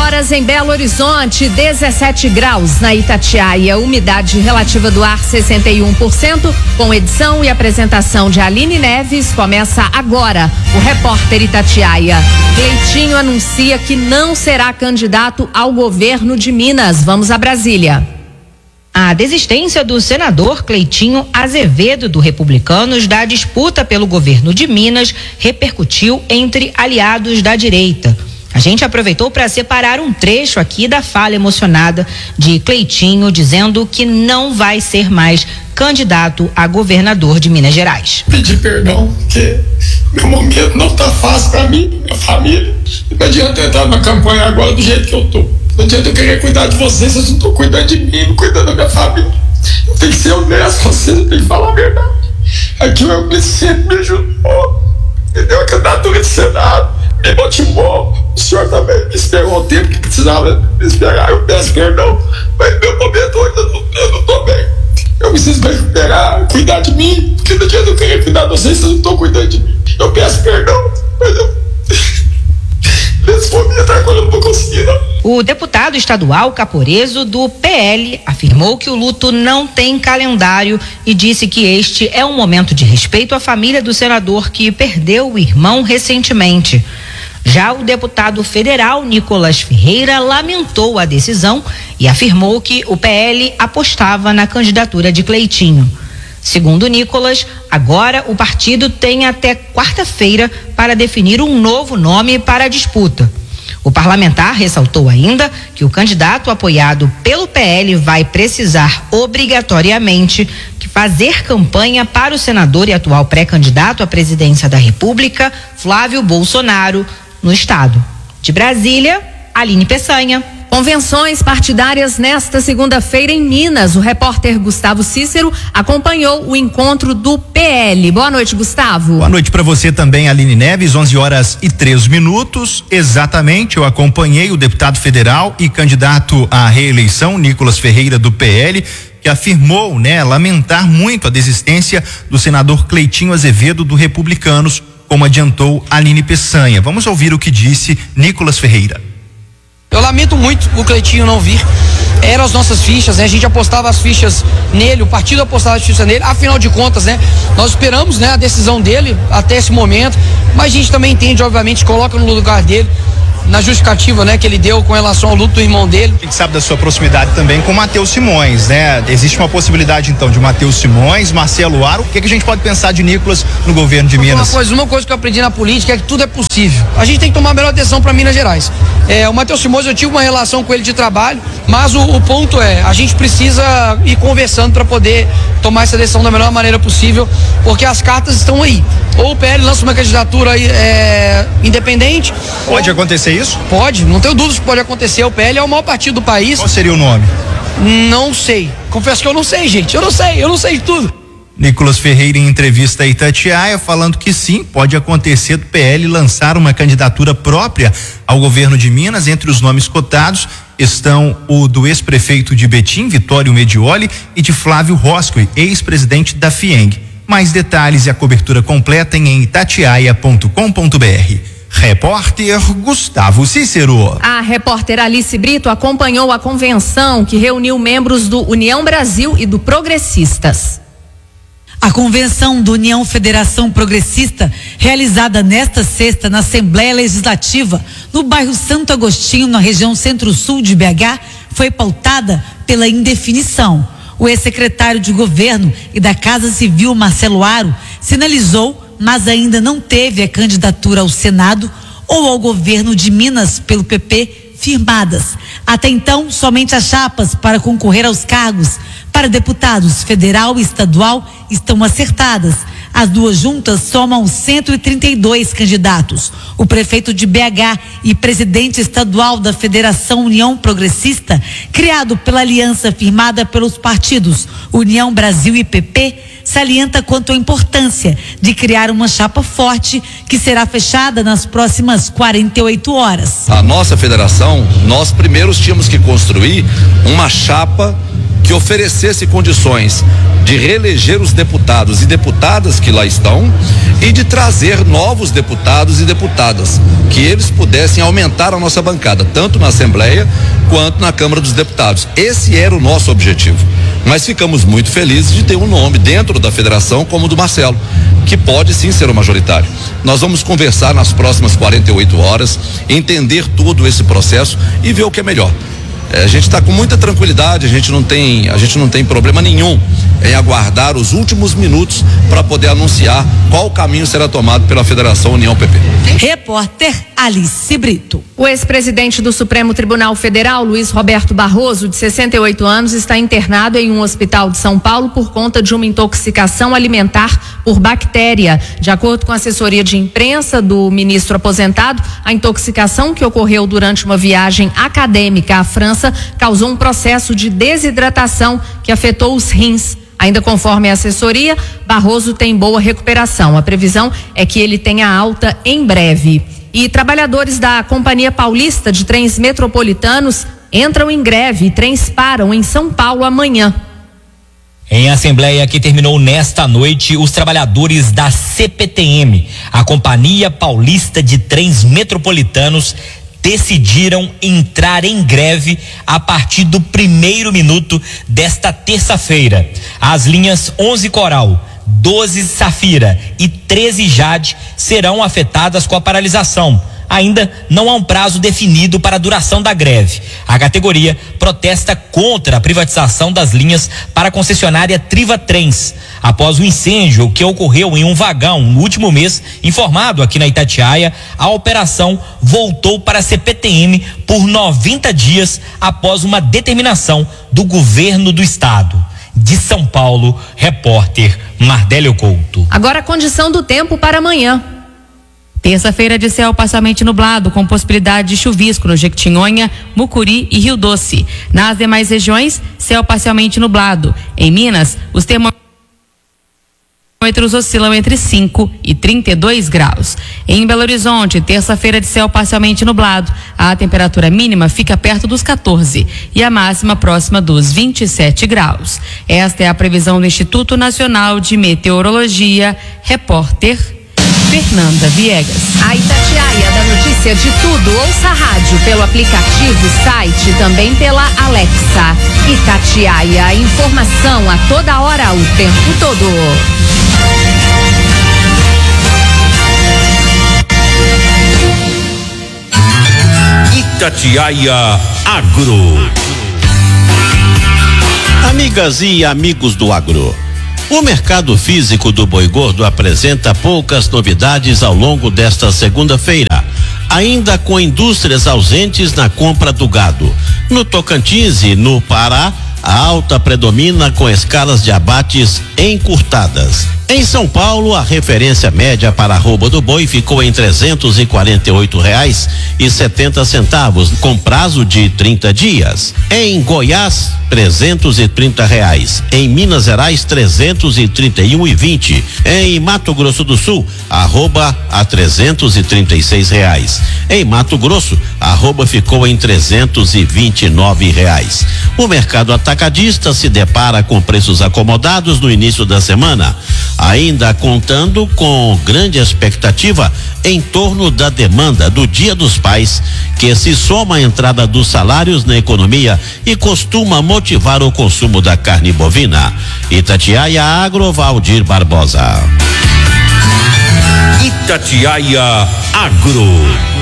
horas em Belo Horizonte, 17 graus na Itatiaia, umidade relativa do ar 61%, com edição e apresentação de Aline Neves. Começa agora o Repórter Itatiaia. Cleitinho anuncia que não será candidato ao governo de Minas. Vamos a Brasília. A desistência do senador Cleitinho Azevedo, do Republicanos, da disputa pelo governo de Minas repercutiu entre aliados da direita. A gente aproveitou para separar um trecho aqui da fala emocionada de Cleitinho, dizendo que não vai ser mais candidato a governador de Minas Gerais. Pedir perdão, porque meu momento não tá fácil para mim, minha família. Não adianta eu entrar na campanha agora do jeito que eu tô. Não adianta eu querer cuidar de vocês, vocês não estão cuidando de mim, não cuidando da minha família. Eu tenho que ser honesto com vocês, eu tenho que falar a verdade. Aqui o Euclides sempre me ajudou, me deu a candidatura de Senado, me motivou. O senhor também me esperou o tempo que precisava me esperar. Eu peço perdão, mas meu momento hoje eu não tô bem. Eu preciso me recuperar, cuidar de mim, porque não adianta eu querer cuidar de vocês, vocês não estão cuidando de mim. Eu peço perdão, mas eu... Nesse momento agora eu não vou conseguir, não. O deputado estadual Caporeso, do PL, afirmou que o luto não tem calendário e disse que este é um momento de respeito à família do senador que perdeu o irmão recentemente. Já o deputado federal Nicolas Ferreira lamentou a decisão e afirmou que o PL apostava na candidatura de Cleitinho. Segundo Nicolas, agora o partido tem até quarta-feira para definir um novo nome para a disputa. O parlamentar ressaltou ainda que o candidato apoiado pelo PL vai precisar obrigatoriamente fazer campanha para o senador e atual pré-candidato à presidência da República, Flávio Bolsonaro, no estado. De Brasília, Aline Peçanha. Convenções partidárias nesta segunda-feira em Minas. O repórter Gustavo Cícero acompanhou o encontro do PL. Boa noite, Gustavo. Boa noite para você também, Aline Neves. 11h03. Exatamente, eu acompanhei o deputado federal e candidato à reeleição, Nicolas Ferreira, do PL, que afirmou, lamentar muito a desistência do senador Cleitinho Azevedo, do Republicanos, como adiantou Aline Peçanha. Vamos ouvir o que disse Nicolas Ferreira. Eu lamento muito o Cleitinho não vir. Eram as nossas fichas, a gente apostava as fichas nele, o partido apostava as fichas nele. Afinal de contas, nós esperamos, a decisão dele até esse momento, mas a gente também entende, obviamente, coloca no lugar dele, na justificativa, que ele deu com relação ao luto do irmão dele. A gente sabe da sua proximidade também com Matheus Simões, Existe uma possibilidade, então, de Matheus Simões, Marcelo Aro. O que a gente pode pensar de Nicolas no governo de Minas? Uma coisa que eu aprendi na política é que tudo é possível. A gente tem que tomar a melhor decisão para Minas Gerais. O Matheus Simões, eu tive uma relação com ele de trabalho, mas o ponto é, a gente precisa ir conversando para poder tomar essa decisão da melhor maneira possível, porque as cartas estão aí. Ou o PL lança uma candidatura independente. Pode acontecer isso? Pode, não tenho dúvidas que pode acontecer. O PL é o maior partido do país. Qual seria o nome? Não sei. Confesso que eu não sei, gente. Eu não sei de tudo. Nicolas Ferreira, em entrevista a Itatiaia, falando que sim, pode acontecer do PL lançar uma candidatura própria ao governo de Minas. Entre os nomes cotados estão o do ex-prefeito de Betim, Vitório Medioli, e de Flávio Roscoe, ex-presidente da FIENG. Mais detalhes e a cobertura completa em itatiaia.com.br. Repórter Gustavo Cícero. A repórter Alice Brito acompanhou a convenção que reuniu membros do União Brasil e do Progressistas. A convenção do União Federação Progressista, realizada nesta sexta na Assembleia Legislativa, no bairro Santo Agostinho, na região Centro-Sul de BH, foi pautada pela indefinição. O ex-secretário de Governo e da Casa Civil, Marcelo Aro, sinalizou, mas ainda não teve a candidatura ao Senado ou ao governo de Minas pelo PP firmadas. Até então, somente as chapas para concorrer aos cargos para deputados federal e estadual estão acertadas. As duas juntas somam 132 candidatos. O prefeito de BH e presidente estadual da Federação União Progressista, criado pela aliança firmada pelos partidos União Brasil e PP, salienta quanto à importância de criar uma chapa forte que será fechada nas próximas 48 horas. A nossa federação, nós primeiros tínhamos que construir uma chapa que oferecesse condições de reeleger os deputados e deputadas que lá estão e de trazer novos deputados e deputadas, que eles pudessem aumentar a nossa bancada, tanto na Assembleia quanto na Câmara dos Deputados. Esse era o nosso objetivo. Mas ficamos muito felizes de ter um nome dentro da federação como o do Marcelo, que pode sim ser o majoritário. Nós vamos conversar nas próximas 48 horas, entender todo esse processo e ver o que é melhor. A gente está com muita tranquilidade, a gente não tem problema nenhum em aguardar os últimos minutos para poder anunciar qual caminho será tomado pela Federação União PP. Repórter Alice Brito. O ex-presidente do Supremo Tribunal Federal, Luiz Roberto Barroso, de 68 anos, está internado em um hospital de São Paulo por conta de uma intoxicação alimentar por bactéria. De acordo com a assessoria de imprensa do ministro aposentado, a intoxicação que ocorreu durante uma viagem acadêmica à França causou um processo de desidratação que afetou os rins. Ainda conforme a assessoria, Barroso tem boa recuperação. A previsão é que ele tenha alta em breve. E trabalhadores da Companhia Paulista de Trens Metropolitanos entram em greve e trens param em São Paulo amanhã. Em assembleia que terminou nesta noite, os trabalhadores da CPTM, a Companhia Paulista de Trens Metropolitanos, decidiram entrar em greve a partir do primeiro minuto desta terça-feira. As linhas 11 Coral, 12 Safira e 13 Jade serão afetadas com a paralisação. Ainda não há um prazo definido para a duração da greve. A categoria protesta contra a privatização das linhas para a concessionária Trivatrens. Após o incêndio que ocorreu em um vagão no último mês, informado aqui na Itatiaia, a operação voltou para a CPTM por 90 dias após uma determinação do governo do estado. De São Paulo, repórter Mardélio Couto. Agora a condição do tempo para amanhã. Terça-feira de céu parcialmente nublado, com possibilidade de chuvisco no Jequitinhonha, Mucuri e Rio Doce. Nas demais regiões, céu parcialmente nublado. Em Minas, os termômetros oscilam entre 5 e 32 graus. Em Belo Horizonte, terça-feira de céu parcialmente nublado. A temperatura mínima fica perto dos 14 e a máxima próxima dos 27 graus. Esta é a previsão do Instituto Nacional de Meteorologia. Repórter Fernanda Viegas. A Itatiaia da notícia de tudo. Ouça a rádio pelo aplicativo, site, também pela Alexa. Itatiaia, informação a toda hora, o tempo todo. Itatiaia Agro. Amigas e amigos do agro, o mercado físico do boi gordo apresenta poucas novidades ao longo desta segunda-feira, ainda com indústrias ausentes na compra do gado. No Tocantins e no Pará, a alta predomina com escalas de abates encurtadas. Em São Paulo, a referência média para a arroba do boi ficou em R$348,70, com prazo de 30 dias. Em Goiás, R$330. Em Minas Gerais, R$331,20. Em Mato Grosso do Sul, arroba a R$336. Em Mato Grosso, a arroba ficou em R$329. O mercado atacadista se depara com preços acomodados no início da semana, ainda contando com grande expectativa em torno da demanda do Dia dos Pais, que se soma à entrada dos salários na economia e costuma motivar o consumo da carne bovina. Itatiaia Agro, Valdir Barbosa. Itatiaia Agro.